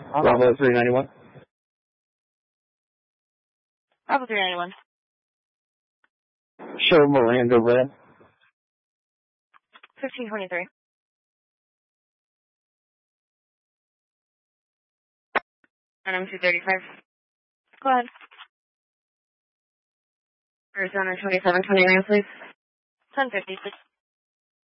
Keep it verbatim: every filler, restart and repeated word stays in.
Bravo three ninety-one. Bravo three ninety-one. Show Miranda Red. fifteen twenty-three. Item two thirty-five. Go ahead. Arizona twenty-seven twenty-nine, please. ten fifty-six.